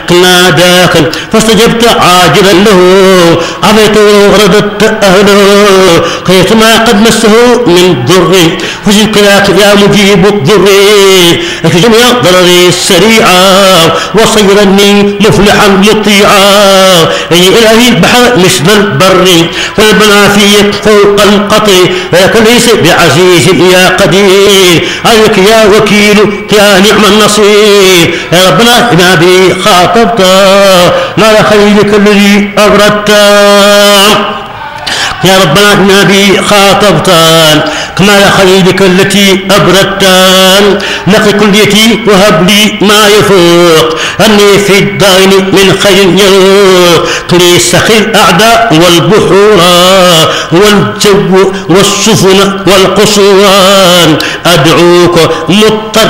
ناداك فاستجبت عاجلا له عفيت ورددت أهله كيفما قد مسه من ضر فشكراك يا مجيب الضر اكف جميع ضرري السريعا وصيرني مفلحا مطيعا يا إلهي البحر مثل البر والمنافية فوق القطر ولكن ليس بعزيز يا قدير عليك يا وكيل يا نعم النصير يا ربنا إنا بي خاطبت نار خيرك الذي أبردت يا ربنا إنا بي خاطبتان كمال خيرك التي أبردتان نقي كليتي وهب لي ما يفوق أني في الدين من خير يروق لي سخي الأعداء والبحور والجو والسفن والقصوان أدعوك مضطر